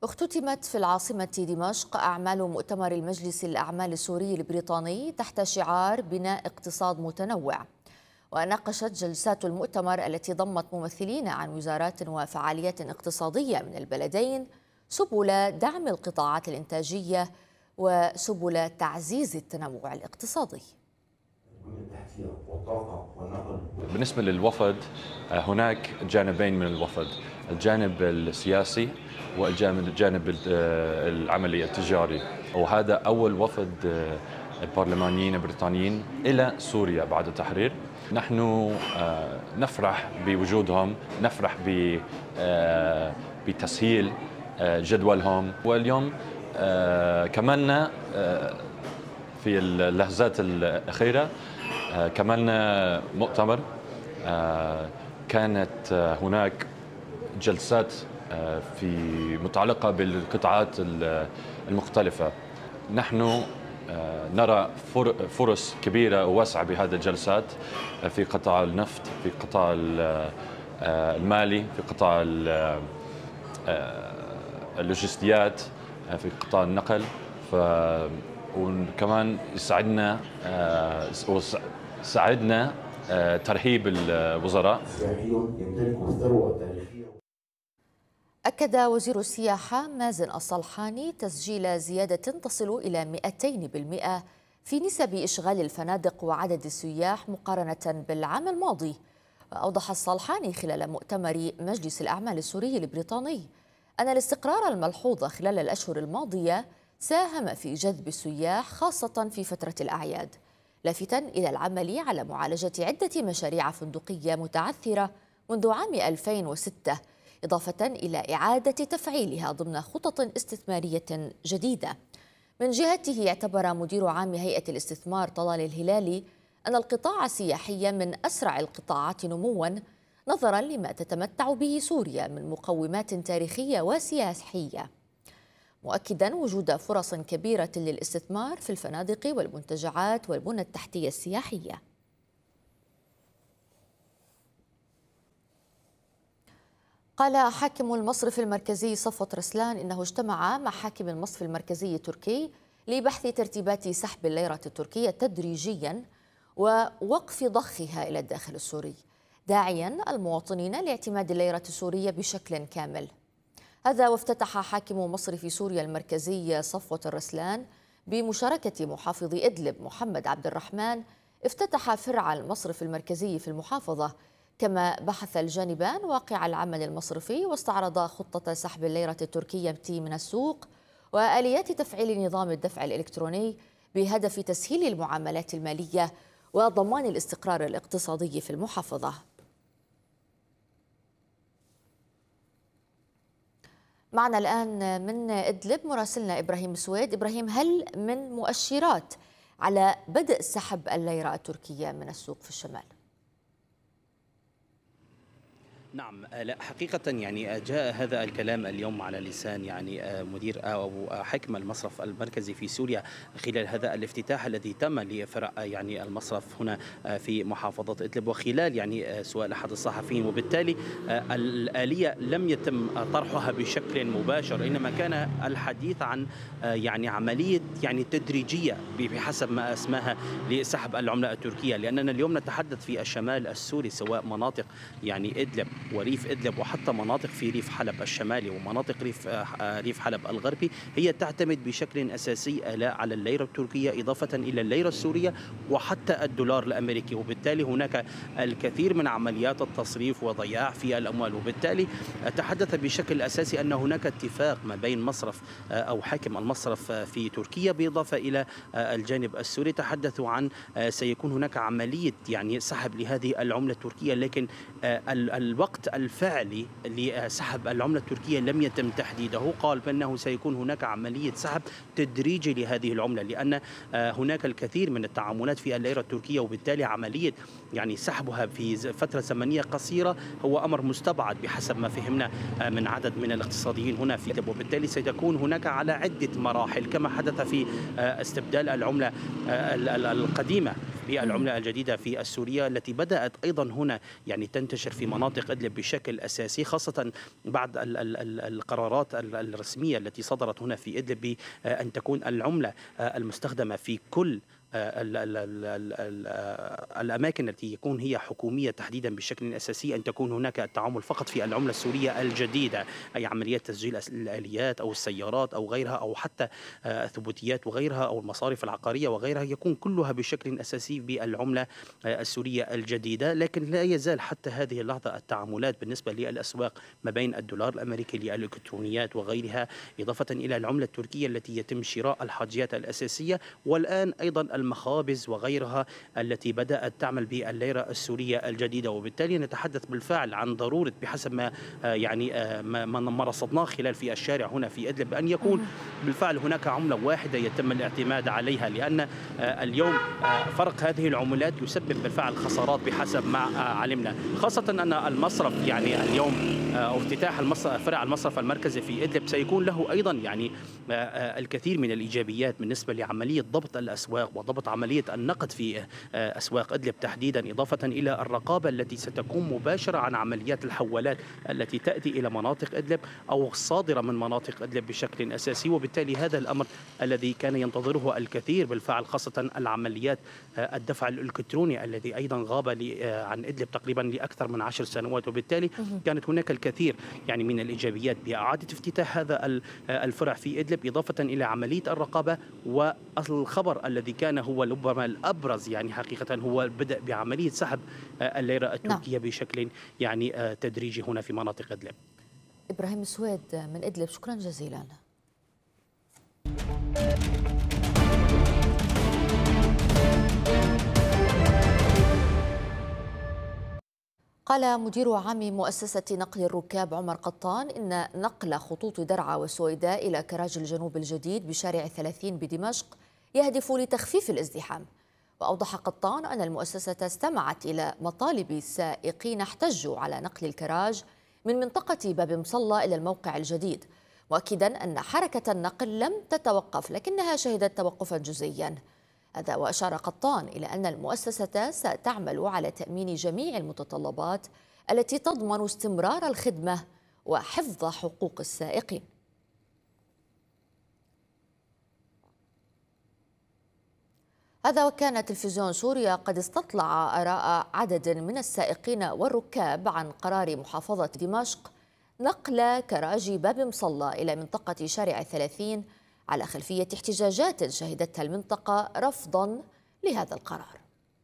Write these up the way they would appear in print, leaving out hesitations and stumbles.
اختتمت في العاصمة دمشق أعمال مؤتمر المجلس الأعمال السوري البريطاني تحت شعار بناء اقتصاد متنوع. وناقشت جلسات المؤتمر التي ضمت ممثلين عن وزارات وفعاليات اقتصادية من البلدين سبل دعم القطاعات الإنتاجية وسبل تعزيز التنوع الاقتصادي. بالنسبة للوفد هناك جانبين من الوفد، الجانب السياسي والجانب العملي التجاري، وهذا أول وفد برلمانيين بريطانيين إلى سوريا بعد التحرير. نحن نفرح بوجودهم، نفرح بتسهيل جدولهم، واليوم كملنا في اللحظات الأخيرة كملنا مؤتمر. كانت هناك جلسات في متعلقة بالقطاعات المختلفة. نحن نرى فرص كبيرة وواسعة بهذه الجلسات في قطاع النفط، في قطاع المالي، في قطاع اللوجستيات، في قطاع النقل. وكمان ساعدنا ترحيب الوزراء. أكد وزير السياحة مازن الصلحاني تسجيل زيادة تصل إلى 200% في نسب إشغال الفنادق وعدد السياح مقارنة بالعام الماضي. وأوضح الصلحاني خلال مؤتمر مجلس الأعمال السوري البريطاني أن الاستقرار الملحوظ خلال الأشهر الماضية ساهم في جذب السياح خاصة في فترة الأعياد، لافتا إلى العمل على معالجة عدة مشاريع فندقية متعثرة منذ عام 2006، إضافة إلى إعادة تفعيلها ضمن خطط استثمارية جديدة. من جهته اعتبر مدير عام هيئة الاستثمار طلال الهلالي أن القطاع السياحي من أسرع القطاعات نمواً نظراً لما تتمتع به سوريا من مقومات تاريخية وسياحية، مؤكداً وجود فرص كبيرة للاستثمار في الفنادق والمنتجعات والبنى التحتية السياحية. قال حاكم المصرف المركزي صفوت رسلان إنه اجتمع مع حاكم المصرف المركزي التركي لبحث ترتيبات سحب الليرة التركية تدريجياً ووقف ضخها إلى الداخل السوري، داعياً المواطنين لاعتماد الليرة السورية بشكل كامل. هذا وافتتح حاكم مصرف سوريا المركزي صفوت الرسلان بمشاركة محافظ إدلب محمد عبد الرحمن افتتح فرع المصرف المركزي في المحافظة، كما بحث الجانبان واقع العمل المصرفي واستعرضا خطة سحب الليرة التركية من السوق وآليات تفعيل نظام الدفع الإلكتروني بهدف تسهيل المعاملات المالية وضمان الاستقرار الاقتصادي في المحافظة. معنا الآن من إدلب مراسلنا إبراهيم سويد. إبراهيم، هل من مؤشرات على بدء سحب الليرة التركية من السوق في الشمال؟ نعم، لا حقيقة يعني جاء هذا الكلام اليوم على لسان يعني مدير أو حاكم المصرف المركزي في سوريا خلال هذا الافتتاح الذي تم لفرع يعني المصرف هنا في محافظة إدلب، وخلال يعني سؤال أحد الصحفيين، وبالتالي الآلية لم يتم طرحها بشكل مباشر، إنما كان الحديث عن يعني عملية يعني تدريجية بحسب ما أسماها لسحب العملة التركية، لأننا اليوم نتحدث في الشمال السوري، سواء مناطق يعني إدلب وريف إدلب وحتى مناطق في ريف حلب الشمالي ومناطق ريف حلب الغربي، هي تعتمد بشكل أساسي على الليرة التركية إضافة إلى الليرة السورية وحتى الدولار الأمريكي، وبالتالي هناك الكثير من عمليات التصريف وضياع في الأموال. وبالتالي تحدث بشكل أساسي أن هناك اتفاق ما بين مصرف أو حاكم المصرف في تركيا بالإضافة إلى الجانب السوري، تحدثوا عن سيكون هناك عملية يعني سحب لهذه العملة التركية، لكن الوقت الفعلي لسحب العملة التركية لم يتم تحديده. قال بأنه سيكون هناك عملية سحب تدريجي لهذه العملة، لأن هناك الكثير من التعاملات في الليرة التركية، وبالتالي عملية يعني سحبها في فترة زمنية قصيرة هو أمر مستبعد بحسب ما فهمنا من عدد من الاقتصاديين هنا في إدلب، وبالتالي ستكون هناك على عدة مراحل كما حدث في استبدال العملة القديمة بالعملة الجديدة في السورية التي بدأت أيضا هنا يعني تنتشر في مناطق إدلب بشكل أساسي، خاصة بعد القرارات الرسمية التي صدرت هنا في إدلب بأن تكون العملة المستخدمة في كل الأماكن التي يكون هي حكومية تحديدا بشكل أساسي، أن تكون هناك التعامل فقط في العملة السورية الجديدة، أي عمليات تسجيل الآليات أو السيارات أو غيرها، أو حتى الثبوتيات وغيرها، أو المصارف العقارية وغيرها، يكون كلها بشكل أساسي بالعملة السورية الجديدة. لكن لا يزال حتى هذه اللحظة التعاملات بالنسبة للأسواق ما بين الدولار الأمريكي للإلكترونيات وغيرها، إضافة إلى العملة التركية التي يتم شراء الحاجيات الأساسية، والآن أيضا المخابز وغيرها التي بدأت تعمل بالليرة السورية الجديدة. وبالتالي نتحدث بالفعل عن ضرورة بحسب ما ما رصدناه خلال في الشارع هنا في إدلب أن يكون بالفعل هناك عملة واحدة يتم الاعتماد عليها، لأن اليوم فرق هذه العملات يسبب بالفعل خسارات بحسب ما علمنا، خاصة أن المصرف يعني اليوم أو افتتاح فرع المصرف المركزي في إدلب سيكون له أيضا يعني الكثير من الإيجابيات بالنسبة لعملية ضبط الأسواق وضبط عملية النقد في أسواق إدلب تحديدا، إضافة إلى الرقابة التي ستكون مباشرة عن عمليات الحوالات التي تأتي إلى مناطق إدلب أو الصادرة من مناطق إدلب بشكل أساسي. وبالتالي هذا الأمر الذي كان ينتظره الكثير بالفعل، خاصة العمليات الدفع الإلكتروني الذي أيضا غاب عن إدلب تقريبا لأكثر من 10 سنوات، وبالتالي كانت هناك الكثير يعني من الإيجابيات بإعادة افتتاح هذا الفرع في إدلب، إضافة إلى عملية الرقابة. والخبر الذي كان هو ربما الأبرز يعني حقيقة هو البدء بعملية سحب الليرة التركية بشكل يعني تدريجي هنا في مناطق إدلب. إبراهيم سويد من إدلب، شكرا جزيلا. قال مدير عام مؤسسة نقل الركاب عمر قطان إن نقل خطوط درعا وسويداء إلى كراج الجنوب الجديد بشارع 30 بدمشق يهدف لتخفيف الازدحام. وأوضح قطان أن المؤسسة استمعت إلى مطالب سائقين احتجوا على نقل الكراج من منطقة باب مصلى إلى الموقع الجديد، مؤكدا أن حركة النقل لم تتوقف لكنها شهدت توقفا جزئيا. هذا وأشار قطان إلى أن المؤسسة ستعمل على تأمين جميع المتطلبات التي تضمن استمرار الخدمة وحفظ حقوق السائقين. هذا وكان تلفزيون سوريا قد استطلع آراء عدد من السائقين والركاب عن قرار محافظة دمشق نقل كراج باب مصلى إلى منطقة شارع 30 على خلفية احتجاجات شهدتها المنطقة رفضا لهذا القرار.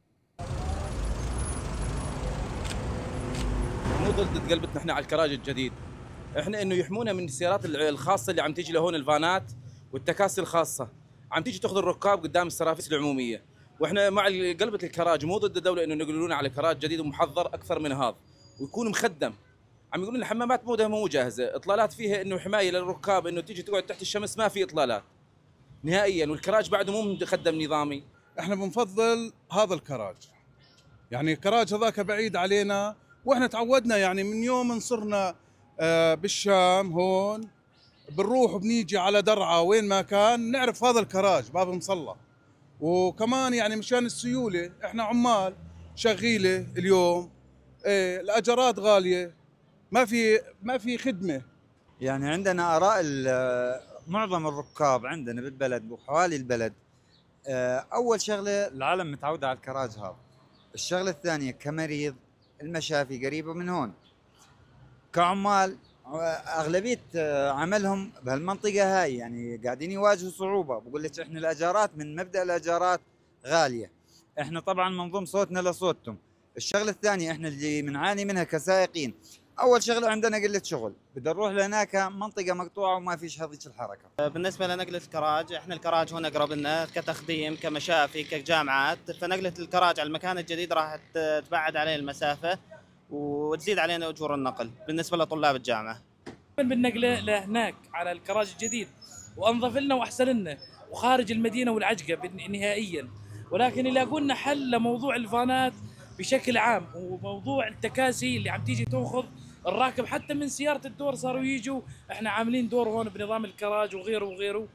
مو ضد قلبتنا احنا على الكراج الجديد، احنا انه يحمونا من السيارات الخاصه اللي عم تيجي لهون، الفانات والتكاسي الخاصه عم تيجي تاخذ الركاب قدام السرافيس العموميه، واحنا مع قلبة الكراج، مو ضد الدوله انه ينقلونا على كراج جديد ومحضر اكثر من هذا ويكون مخدم. عم يقولون الحمامات مو جاهزه، اطلالات فيها انه حمايه للركاب انه تيجي تقعد تحت الشمس، ما في اطلالات نهائيا، والكراج بعده مو مخدم نظامي. احنا بنفضل هذا الكراج، يعني الكراج هذاك بعيد علينا، واحنا تعودنا يعني من يوم صرنا بالشام هون بنروح وبنيجي على درعا وين ما كان نعرف هذا الكراج باب مصلى. وكمان يعني مشان السيوله، احنا عمال شغيله اليوم، الاجارات غاليه، ما في خدمه. يعني عندنا اراء معظم الركاب عندنا بالبلد وحوالي البلد. اول شغله العالم متعوده على الكراج هذا. الشغله الثانيه كمريض المشافي قريبه من هون، كعمال اغلبيه عملهم بهالمنطقه هاي يعني قاعدين يواجهوا صعوبه. بقول لك احنا الاجارات من مبدا الاجارات غاليه، احنا طبعا منضم صوتنا لصوتهم. الشغله الثانيه احنا اللي بنعاني منها كسائقين، اول شغله عندنا قله شغل، بدنا نروح لهناك منطقه مقطوعه وما فيش هذيك الحركه. بالنسبه لنقله الكراج، احنا الكراج هنا قرب لنا كتخديم كمشافي كجامعات، فنقله الكراج على المكان الجديد راح تبعد عليه المسافه وتزيد علينا اجور النقل بالنسبه لطلاب الجامعه. بالنقله لهناك على الكراج الجديد وانظف لنا واحسن لنا وخارج المدينه والعجقه نهائيا، ولكن يلاقوا لنا حل لموضوع الفانات بشكل عام، وموضوع التكاسي اللي عم تيجي تاخذ الراكب حتى من سياره الدور. صاروا يجوا احنا عاملين دور هون بنظام الكراج وغيره وغيره،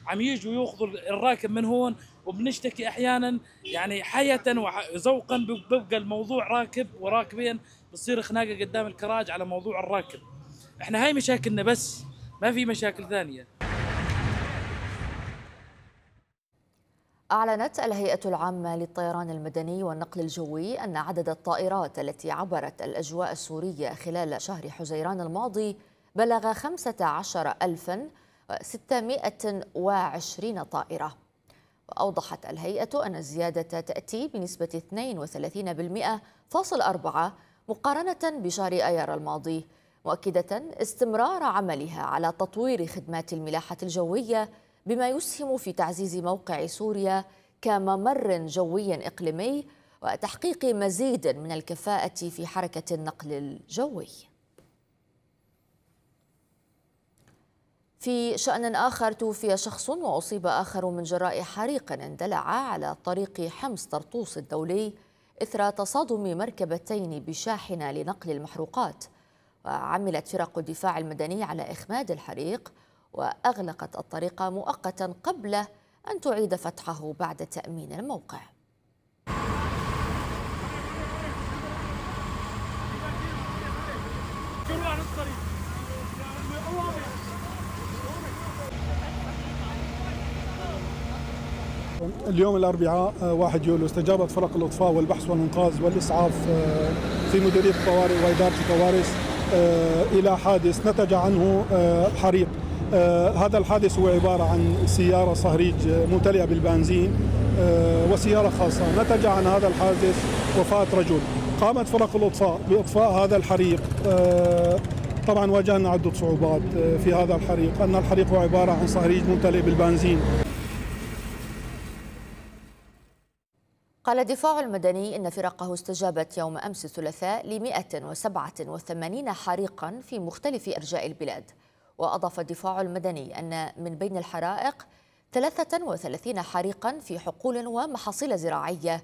عم يجوا ياخذوا الراكب من هون، وبنشتكي احيانا يعني حية وذوقا بيبقى الموضوع راكب وراكبين، بتصير خناقه قدام الكراج على موضوع الراكب. احنا هاي مشاكلنا بس، ما في مشاكل ثانيه. أعلنت الهيئة العامة للطيران المدني والنقل الجوي أن عدد الطائرات التي عبرت الأجواء السورية خلال شهر حزيران الماضي بلغ 15620 طائرة. وأوضحت الهيئة أن الزيادة تأتي بنسبة 32.4% مقارنة بشهر آيار الماضي، مؤكدة استمرار عملها على تطوير خدمات الملاحة الجوية بما يسهم في تعزيز موقع سوريا كممر جوي إقليمي وتحقيق مزيد من الكفاءة في حركة النقل الجوي. في شأن آخر، توفي شخص وأصيب آخر من جراء حريق اندلع على طريق حمص طرطوس الدولي إثر تصادم مركبتين بشاحنة لنقل المحروقات. وعملت فرق الدفاع المدني على إخماد الحريق وأغلقت الطريق مؤقتا قبل أن تعيد فتحه بعد تأمين الموقع. اليوم الأربعاء 1 يوليو استجابت فرق الإطفاء والبحث والإنقاذ والإسعاف في مديرية الطوارئ وإدارة الكوارث إلى حادث نتج عنه حريق. هذا الحادث هو عبارة عن سيارة صهريج ممتلئة بالبنزين وسيارة خاصة. نتج عن هذا الحادث وفاة رجل. قامت فرق الإطفاء بإطفاء هذا الحريق. طبعا واجهنا عدة صعوبات في هذا الحريق، أن الحريق هو عبارة عن صهريج ممتلئ بالبنزين. قال الدفاع المدني إن فرقه استجابت يوم أمس الثلاثاء ل 187 حريقا في مختلف أرجاء البلاد. وأضاف الدفاع المدني أن من بين الحرائق 33 حريقا في حقول ومحاصيل زراعية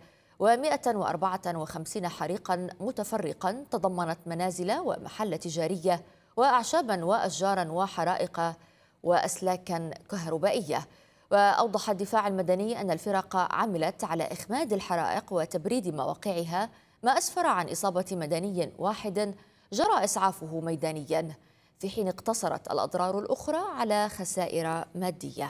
و154 حريقا متفرقا تضمنت منازل ومحل تجارية وأعشابا وأشجارا وحرائق وأسلاكا كهربائية. وأوضح الدفاع المدني أن الفرق عملت على إخماد الحرائق وتبريد مواقعها، ما أسفر عن إصابة مدني واحد جرى إسعافه ميدانيا، في حين اقتصرت الأضرار الأخرى على خسائر مادية.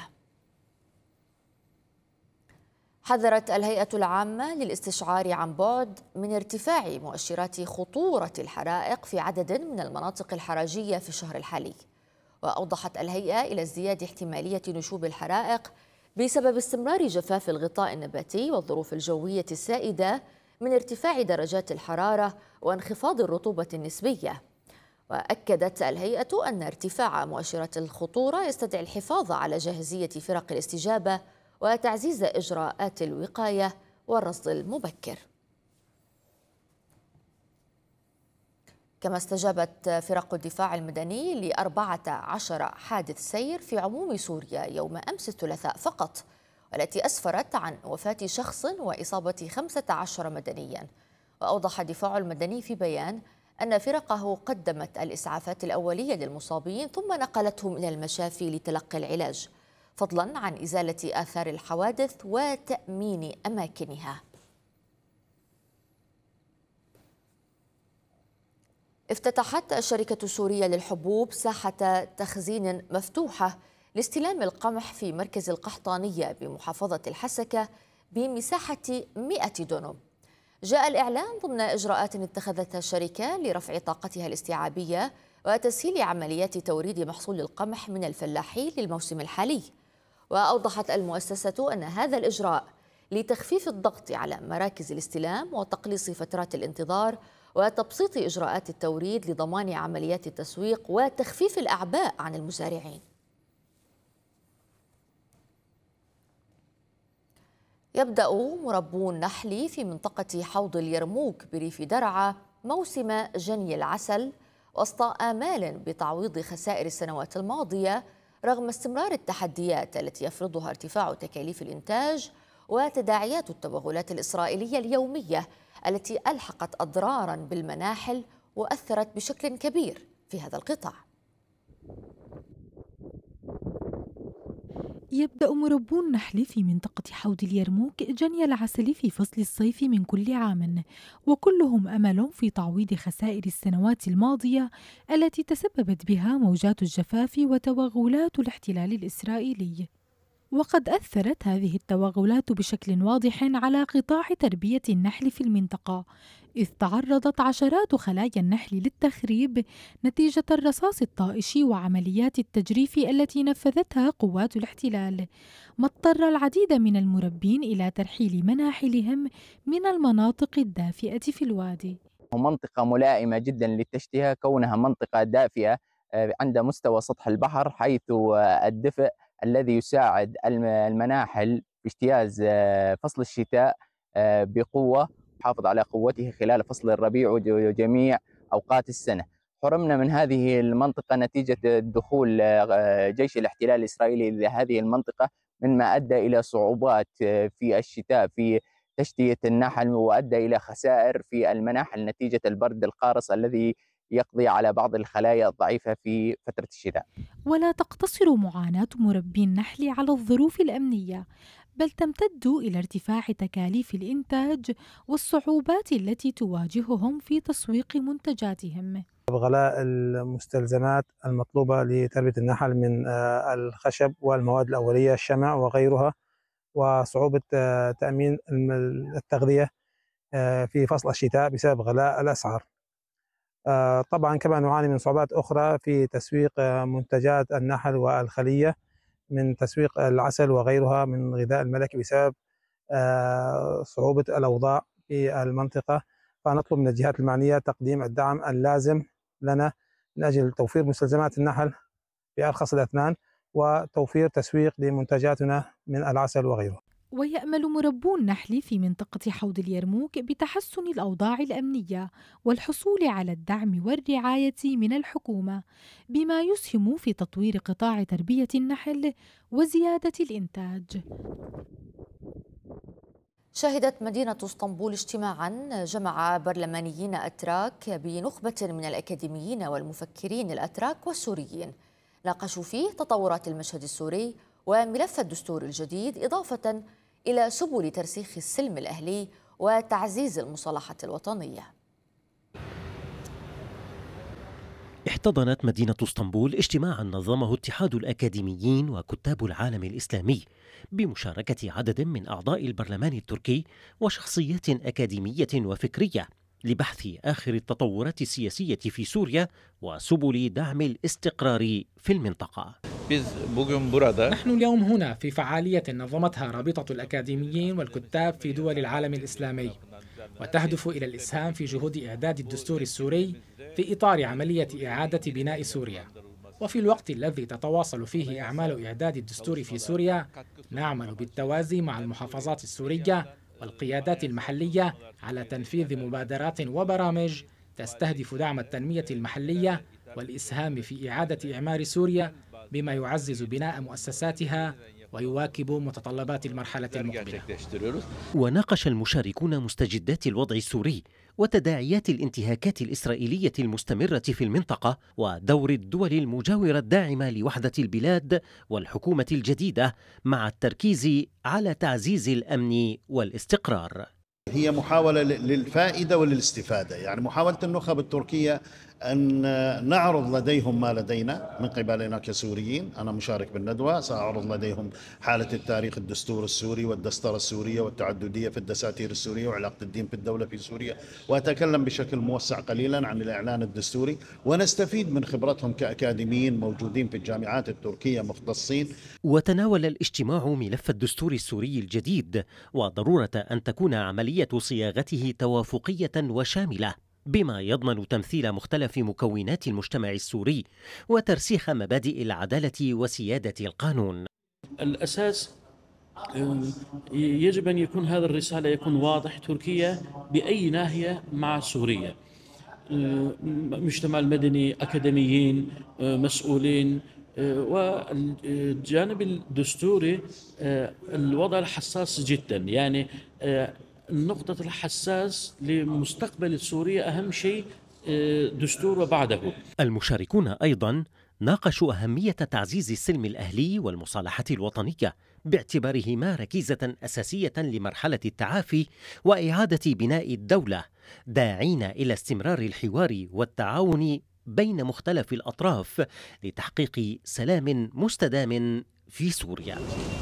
حذرت الهيئة العامة للاستشعار عن بعد من ارتفاع مؤشرات خطورة الحرائق في عدد من المناطق الحرجية في الشهر الحالي. وأوضحت الهيئة إلى ازدياد احتمالية نشوب الحرائق بسبب استمرار جفاف الغطاء النباتي والظروف الجوية السائدة من ارتفاع درجات الحرارة وانخفاض الرطوبة النسبية. وأكدت الهيئة أن ارتفاع مؤشرات الخطورة يستدعي الحفاظ على جاهزية فرق الاستجابة وتعزيز إجراءات الوقاية والرصد المبكر. كما استجابت فرق الدفاع المدني ل14 حادث سير في عموم سوريا يوم أمس الثلاثاء فقط، والتي أسفرت عن وفاة شخص وإصابة 15 مدنيا. وأوضح الدفاع المدني في بيان أن فرقه قدمت الإسعافات الأولية للمصابين ثم نقلتهم إلى المشافي لتلقي العلاج، فضلا عن إزالة آثار الحوادث وتأمين أماكنها. افتتحت الشركة السورية للحبوب ساحة تخزين مفتوحة لاستلام القمح في مركز القحطانية بمحافظة الحسكة بمساحة 100 دونم. جاء الإعلان ضمن إجراءات اتخذتها الشركة لرفع طاقتها الاستيعابية وتسهيل عمليات توريد محصول القمح من الفلاحين للموسم الحالي. وأوضحت المؤسسة أن هذا الإجراء لتخفيف الضغط على مراكز الاستلام وتقليص فترات الانتظار وتبسيط إجراءات التوريد لضمان عمليات التسويق وتخفيف الأعباء عن المزارعين. يبدأ مربو النحل في منطقة حوض اليرموك بريف درعا موسم جني العسل وسط آمال بتعويض خسائر السنوات الماضية، رغم استمرار التحديات التي يفرضها ارتفاع تكاليف الإنتاج وتداعيات التوغلات الإسرائيلية اليومية التي ألحقت أضرارا بالمناحل وأثرت بشكل كبير في هذا القطاع. يبدأ مربو النحل في منطقة حوض اليرموك جني العسل في فصل الصيف من كل عام، وكلهم أمل في تعويض خسائر السنوات الماضية التي تسببت بها موجات الجفاف وتوغلات الاحتلال الإسرائيلي. وقد أثرت هذه التوغلات بشكل واضح على قطاع تربية النحل في المنطقة، إذ تعرضت عشرات خلايا النحل للتخريب نتيجة الرصاص الطائش وعمليات التجريف التي نفذتها قوات الاحتلال، ما اضطر العديد من المربين إلى ترحيل مناحلهم من المناطق الدافئة في الوادي. منطقة ملائمة جدا للتشتهى كونها منطقة دافئة عند مستوى سطح البحر، حيث الدفء الذي يساعد المناحل باجتياز فصل الشتاء بقوة، يحافظ على قوته خلال فصل الربيع وجميع أوقات السنة. حرمنا من هذه المنطقة نتيجة دخول جيش الاحتلال الإسرائيلي لهذه المنطقة، مما أدى إلى صعوبات في الشتاء في تشتية النحل، وأدى إلى خسائر في المناحل نتيجة البرد القارس الذي يقضي على بعض الخلايا الضعيفة في فترة الشتاء. ولا تقتصر معاناة مربي النحل على الظروف الأمنية، بل تمتد إلى ارتفاع تكاليف الإنتاج والصعوبات التي تواجههم في تسويق منتجاتهم. غلاء المستلزمات المطلوبة لتربية النحل من الخشب والمواد الأولية الشمع وغيرها، وصعوبة تأمين التغذية في فصل الشتاء بسبب غلاء الأسعار. طبعا كما نعاني من صعوبات أخرى في تسويق منتجات النحل والخلية، من تسويق العسل وغيرها من غذاء الملكي بسبب صعوبة الأوضاع في المنطقة. فنطلب من الجهات المعنية تقديم الدعم اللازم لنا من أجل توفير مستلزمات النحل بأرخص الأثمان، وتوفير تسويق لمنتجاتنا من العسل وغيره. ويأمل مربو النحل في منطقة حوض اليرموك بتحسن الأوضاع الأمنية والحصول على الدعم والرعاية من الحكومة، بما يسهم في تطوير قطاع تربية النحل وزيادة الإنتاج. شهدت مدينة اسطنبول اجتماعا جمع برلمانيين أتراك بنخبة من الأكاديميين والمفكرين الأتراك والسوريين، ناقشوا فيه تطورات المشهد السوري وملف الدستور الجديد، إضافة إلى سبل ترسيخ السلم الأهلي وتعزيز المصالحة الوطنية. احتضنت مدينة اسطنبول اجتماعا نظمه اتحاد الأكاديميين وكتاب العالم الإسلامي بمشاركة عدد من أعضاء البرلمان التركي وشخصيات أكاديمية وفكرية لبحث آخر التطورات السياسية في سوريا وسبل دعم الاستقرار في المنطقة. نحن اليوم هنا في فعالية نظمتها رابطة الأكاديميين والكتاب في دول العالم الإسلامي، وتهدف إلى الإسهام في جهود إعداد الدستور السوري في إطار عملية إعادة بناء سوريا. وفي الوقت الذي تتواصل فيه أعمال إعداد الدستور في سوريا، نعمل بالتوازي مع المحافظات السورية والقيادات المحلية على تنفيذ مبادرات وبرامج تستهدف دعم التنمية المحلية والإسهام في إعادة إعمار سوريا، بما يعزز بناء مؤسساتها ويواكب متطلبات المرحلة المقبلة. وناقش المشاركون مستجدات الوضع السوري وتداعيات الانتهاكات الإسرائيلية المستمرة في المنطقة، ودور الدول المجاورة الداعمة لوحدة البلاد والحكومة الجديدة، مع التركيز على تعزيز الأمن والاستقرار. هي محاولة للفائدة وللاستفادة، يعني محاولة النخب التركية أن نعرض لديهم ما لدينا من قبلنا كسوريين. أنا مشارك بالندوة، سأعرض لديهم حالة التاريخ، الدستور السوري والدستورة السورية والتعددية في الدساتير السورية وعلاقة الدين في الدولة في سوريا، وأتكلم بشكل موسع قليلا عن الإعلان الدستوري، ونستفيد من خبرتهم كأكاديميين موجودين في الجامعات التركية مختصين. وتناول الاجتماع ملف الدستور السوري الجديد وضرورة أن تكون عملية صياغته توافقية وشاملة، بما يضمن تمثيل مختلف مكونات المجتمع السوري وترسيخ مبادئ العدالة وسيادة القانون. الأساس يجب أن يكون هذا الرسالة يكون واضح، تركيا بأي ناحية مع سوريا، مجتمع المدني، أكاديميين، مسؤولين، والجانب الدستوري الوضع الحساس جدا، يعني النقطة الحساس لمستقبل سوريا أهم شيء دستور وبعده. المشاركون أيضا ناقشوا أهمية تعزيز السلم الأهلي والمصالحة الوطنية باعتبارهما ركيزة أساسية لمرحلة التعافي وإعادة بناء الدولة، داعين إلى استمرار الحوار والتعاون بين مختلف الأطراف لتحقيق سلام مستدام في سوريا.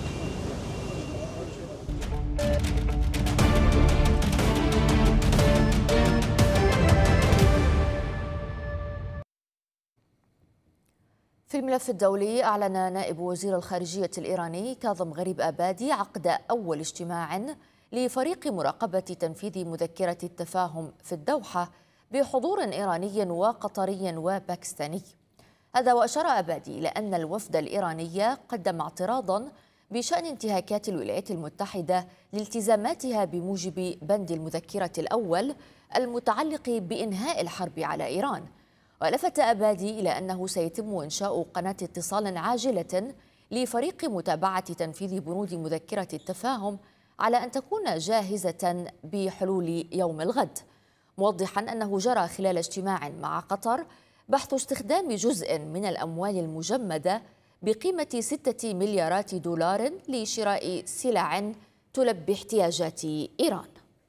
في الملف الدولي، أعلن نائب وزير الخارجية الإيراني كاظم غريب آبادي عقد أول اجتماع لفريق مراقبة تنفيذ مذكرة التفاهم في الدوحة بحضور إيراني وقطري وباكستاني. هذا وأشار آبادي إلى أن الوفد الإيراني قدم اعتراضا بشأن انتهاكات الولايات المتحدة لالتزاماتها بموجب بند المذكرة الأول المتعلق بإنهاء الحرب على إيران. ولفت آبادي إلى أنه سيتم إنشاء قناة اتصال عاجلة لفريق متابعة تنفيذ بنود مذكرة التفاهم على أن تكون جاهزة بحلول يوم الغد، موضحا أنه جرى خلال اجتماع مع قطر بحث استخدام جزء من الأموال المجمدة بقيمة 6 مليارات دولار لشراء سلع تلبي احتياجات إيران.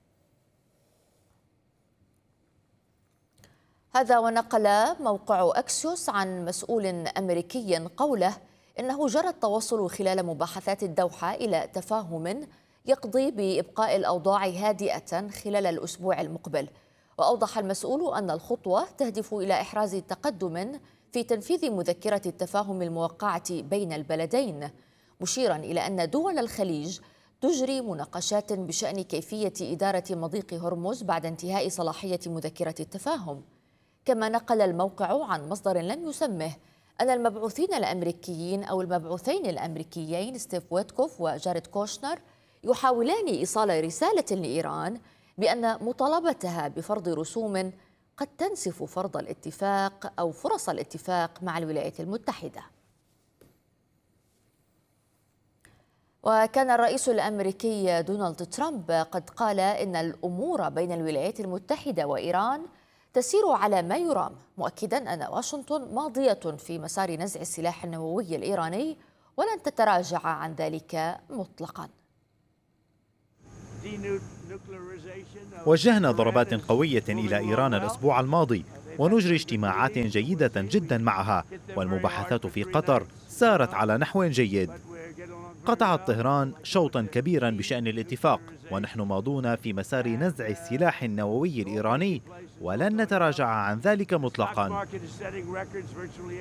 هذا ونقل موقع أكسيوس عن مسؤول أمريكي قوله إنه جرى التوصل خلال مباحثات الدوحة إلى تفاهم يقضي بإبقاء الأوضاع هادئة خلال الأسبوع المقبل. وأوضح المسؤول أن الخطوة تهدف إلى إحراز تقدم في تنفيذ مذكرة التفاهم الموقعة بين البلدين، مشيرا إلى أن دول الخليج تجري مناقشات بشأن كيفية إدارة مضيق هرمز بعد انتهاء صلاحية مذكرة التفاهم. كما نقل الموقع عن مصدر لم يسمه أن المبعوثين الأمريكيين أو المبعوثين الأمريكيين ستيف ويتكوف وجاريد كوشنر يحاولان إيصال رسالة لإيران بأن مطالبتها بفرض رسوم قد تنسف فرض الاتفاق أو فرص الاتفاق مع الولايات المتحدة. وكان الرئيس الأمريكي دونالد ترامب قد قال إن الأمور بين الولايات المتحدة وإيران تسير على ما يرام، مؤكدا أن واشنطن ماضية في مسار نزع السلاح النووي الإيراني ولن تتراجع عن ذلك مطلقا. وجهنا ضربات قوية إلى إيران الأسبوع الماضي ونجري اجتماعات جيدة جدا معها، والمباحثات في قطر سارت على نحو جيد. قطعت طهران شوطا كبيرا بشأن الاتفاق، ونحن ماضون في مسار نزع السلاح النووي الإيراني ولن نتراجع عن ذلك مطلقا.